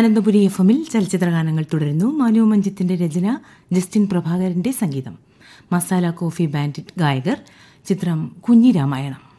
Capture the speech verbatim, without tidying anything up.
Ananthapuri F എമ്മിൽ ചലച്ചിത്രഗാനങ്ങൾ തുടരുന്നു. മനു മഞ്ജിത്തിന്റെ രചന, ജസ്റ്റിൻ പ്രഭാകരന്റെ സംഗീതം. മസാല കോഫി ബാൻഡ് ഗായകർ. ചിത്രം കുഞ്ഞിരാമായണം.